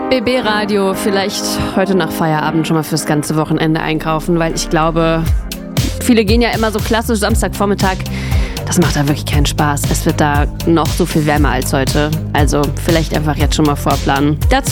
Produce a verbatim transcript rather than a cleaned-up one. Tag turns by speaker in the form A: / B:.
A: B B Radio, vielleicht heute nach Feierabend schon mal fürs ganze Wochenende einkaufen, weil ich glaube, viele gehen ja immer so klassisch Samstagvormittag. Das macht da wirklich keinen Spaß. Es wird da noch so viel wärmer als heute. Also vielleicht einfach jetzt schon mal vorplanen. Dazu